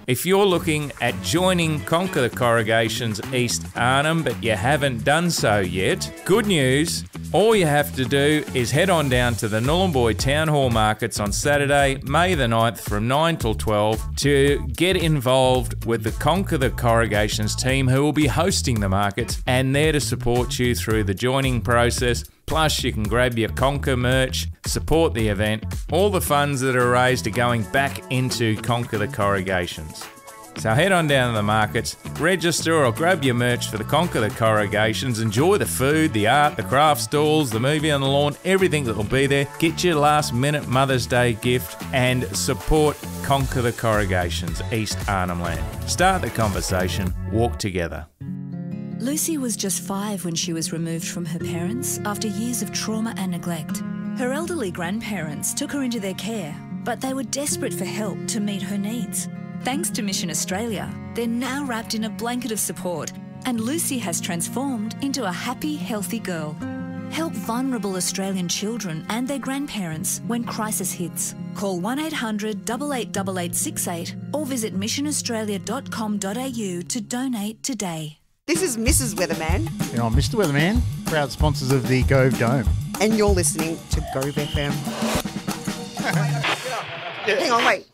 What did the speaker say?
If you're looking at joining Conquer the Corrugations East Arnhem but you haven't done so yet, good news, all you have to do is head on down to the Nhulunbuy Town Hall Markets on Saturday, May the 9th from 9 till 12 to get involved with the Conquer the Corrugations team who will be hosting the markets and there to support you through the joining process. Plus, you can grab your Conquer merch, support the event. All the funds that are raised are going back into Conquer the Corrugations. So head on down to the markets, register or grab your merch for the Conquer the Corrugations. Enjoy the food, the art, the craft stalls, the movie on the lawn, everything that will be there. Get your last minute Mother's Day gift and support Conquer the Corrugations East Arnhem Land. Start the conversation, walk together. Lucy was just 5 when she was removed from her parents after years of trauma and neglect. Her elderly grandparents took her into their care, but they were desperate for help to meet her needs. Thanks to Mission Australia, they're now wrapped in a blanket of support, and Lucy has transformed into a happy, healthy girl. Help vulnerable Australian children and their grandparents when crisis hits. Call 1800 888868 or visit missionaustralia.com.au to donate today. This is Mrs. Weatherman. And I'm Mr. Weatherman, proud sponsors of the Gove Dome. And you're listening to Gove FM. Hang on, wait.